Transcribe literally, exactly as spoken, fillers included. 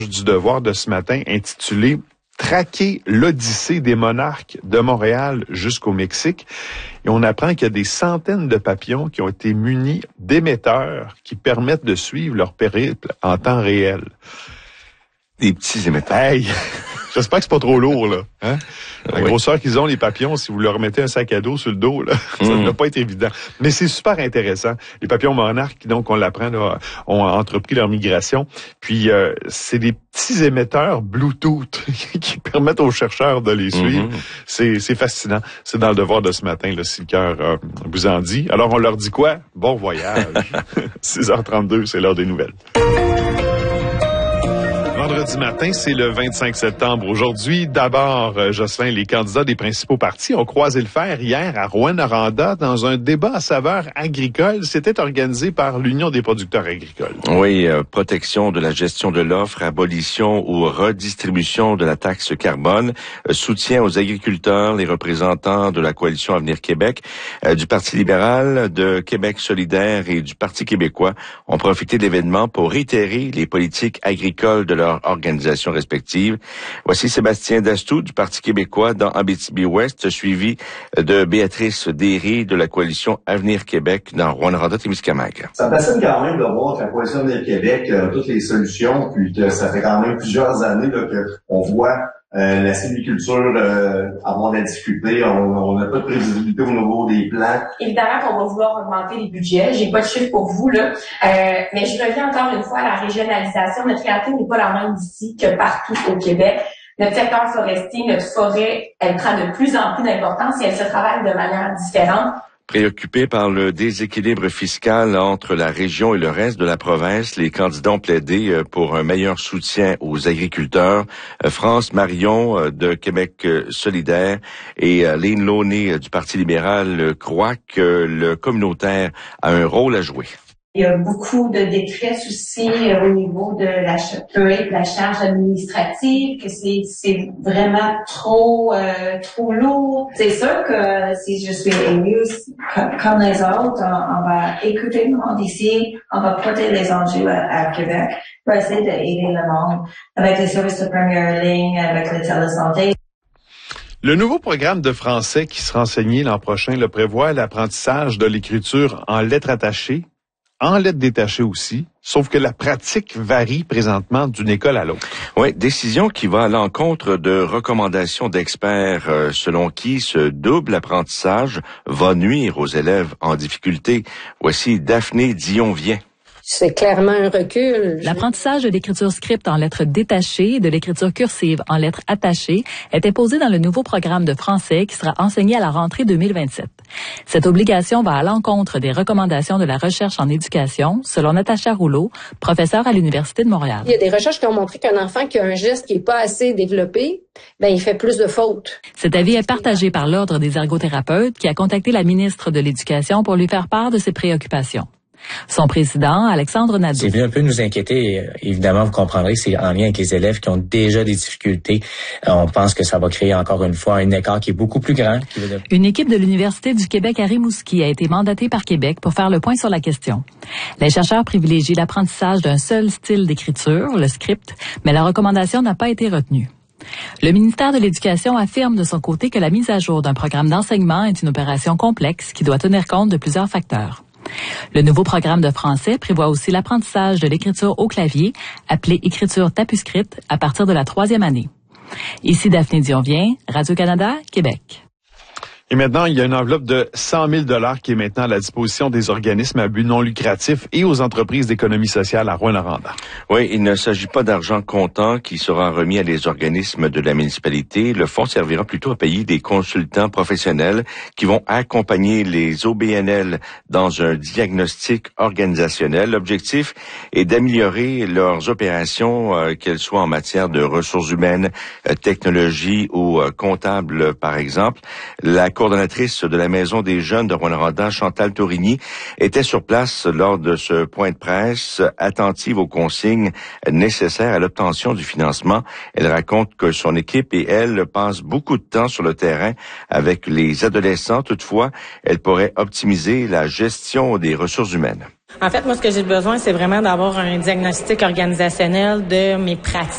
Du devoir de ce matin intitulé « Traquer l'Odyssée des monarques de Montréal jusqu'au Mexique ». Et on apprend qu'il y a des centaines de papillons qui ont été munis d'émetteurs qui permettent de suivre leur périple en temps réel. Des petits émetteurs. Hey! J'espère que c'est pas trop lourd, là. Hein? La oui. grosseur qu'ils ont, les papillons, si vous leur mettez un sac à dos sur le dos, là, ça ne mmh. doit pas être évident. Mais c'est super intéressant. Les papillons monarques, donc, on l'apprend, là, ont entrepris leur migration. Puis, euh, c'est des petits émetteurs Bluetooth qui permettent aux chercheurs de les suivre. Mmh. C'est, c'est fascinant. C'est dans le devoir de ce matin, là, si le cœur euh, vous en dit. Alors, on leur dit quoi? Bon voyage. six heures trente-deux, c'est l'heure des nouvelles. Vendredi matin, c'est le vingt-cinq septembre. Aujourd'hui, d'abord, euh, Jocelyn, les candidats des principaux partis ont croisé le fer hier à Rouyn-Noranda dans un débat à saveur agricole. C'était organisé par l'Union des producteurs agricoles. Oui, euh, protection de la gestion de l'offre, abolition ou redistribution de la taxe carbone, euh, soutien aux agriculteurs, les représentants de la coalition Avenir Québec, euh, du Parti libéral, de Québec solidaire et du Parti québécois ont profité de l'événement pour réitérer les politiques agricoles de leur organisations respectives. Voici Sébastien Dastou du Parti québécois dans Abitibi-Ouest, suivi de Béatrice Derry de la coalition Avenir Québec dans Rouyn-Noranda-Témiscamingue. Ça me fascine quand même de voir que la coalition Avenir Québec a toutes les solutions, puis que ça fait quand même plusieurs années là, qu'on voit Euh, la sylviculture euh, avoir de la difficulté, on n'a pas de prévisibilité au niveau des plans. Évidemment qu'on va vouloir augmenter les budgets, j'ai pas de chiffre pour vous, là, euh, mais je reviens encore une fois à la régionalisation. Notre réalité n'est pas la même ici que partout au Québec. Notre secteur forestier, notre forêt, elle prend de plus en plus d'importance et elle se travaille de manière différente. Préoccupés par le déséquilibre fiscal entre la région et le reste de la province, les candidats ont plaidé pour un meilleur soutien aux agriculteurs. France Marion de Québec solidaire et Lynn Launay du Parti libéral croient que le communautaire a un rôle à jouer. Il y a beaucoup de détresse aussi euh, au niveau de la, de la charge administrative, que c'est, c'est vraiment trop euh, trop lourd. C'est sûr que si je suis élue comme les autres, on, on va écouter le monde ici, on va porter les enjeux à, à Québec pour essayer d'aider le monde avec les services de première ligne, avec le télésanté. Le nouveau programme de français qui sera enseigné l'an prochain le prévoit l'apprentissage de l'écriture en lettres attachées, en lettres détachées aussi, sauf que la pratique varie présentement d'une école à l'autre. Oui, décision qui va à l'encontre de recommandations d'experts euh, selon qui ce double apprentissage va nuire aux élèves en difficulté. Voici Daphné Dion-Vient. C'est clairement un recul. L'apprentissage de l'écriture script en lettres détachées et de l'écriture cursive en lettres attachées est imposé dans le nouveau programme de français qui sera enseigné à la rentrée deux mille vingt-sept. Cette obligation va à l'encontre des recommandations de la recherche en éducation, selon Natacha Rouleau, professeure à l'Université de Montréal. Il y a des recherches qui ont montré qu'un enfant qui a un geste qui est pas assez développé, ben il fait plus de fautes. Cet avis est partagé par l'Ordre des ergothérapeutes qui a contacté la ministre de l'Éducation pour lui faire part de ses préoccupations. Son président, Alexandre Nadeau. C'est venu un peu nous inquiéter. Évidemment, vous comprendrez, c'est en lien avec les élèves qui ont déjà des difficultés. On pense que ça va créer encore une fois un écart qui est beaucoup plus grand. Une équipe de l'Université du Québec à Rimouski a été mandatée par Québec pour faire le point sur la question. Les chercheurs privilégient l'apprentissage d'un seul style d'écriture, le script, mais la recommandation n'a pas été retenue. Le ministère de l'Éducation affirme de son côté que la mise à jour d'un programme d'enseignement est une opération complexe qui doit tenir compte de plusieurs facteurs. Le nouveau programme de français prévoit aussi l'apprentissage de l'écriture au clavier, appelée écriture tapuscrite, à partir de la troisième année. Ici Daphné Dion-Vient, Radio-Canada, Québec. Et maintenant, il y a une enveloppe de cent mille dollars qui est maintenant à la disposition des organismes à but non lucratif et aux entreprises d'économie sociale à Rouyn-Noranda. Oui, il ne s'agit pas d'argent comptant qui sera remis à les organismes de la municipalité. Le fonds servira plutôt à payer des consultants professionnels qui vont accompagner les O B N L dans un diagnostic organisationnel. L'objectif est d'améliorer leurs opérations, euh, qu'elles soient en matière de ressources humaines, euh, technologie ou euh, comptable, par exemple. La coordonnatrice de la Maison des jeunes de Rouyn-Noranda, Chantal Tourigny, était sur place lors de ce point de presse, attentive aux consignes nécessaires à l'obtention du financement. Elle raconte que son équipe et elle passent beaucoup de temps sur le terrain avec les adolescents. Toutefois, elle pourrait optimiser la gestion des ressources humaines. En fait, moi, ce que j'ai besoin, c'est vraiment d'avoir un diagnostic organisationnel de mes pratiques.